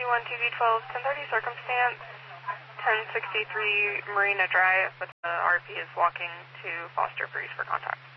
21 TV12, 1030 circumstance, 1063 Marina Drive, with the RP is walking to Foster Breeze for contact.